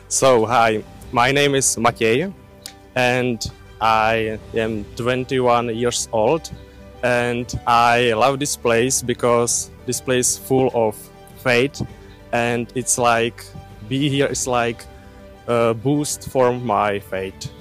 So, hi, my name is Maciej, and I am 21 years old, and I love this place because this place is full of faith, and it's like be here is like a boost for my faith.